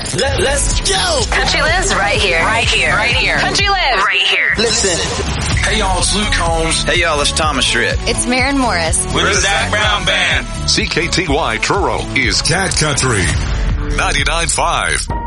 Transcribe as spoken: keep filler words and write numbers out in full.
Let, let's go. Country lives right here. Right here. Right here. Country lives right here. Listen. Hey y'all, it's Luke Combs. Hey y'all, it's Thomas Schritt. It's Maren Morris. We're the Zach Brown Band. C K T Y Truro is Cat Country ninety-nine point five.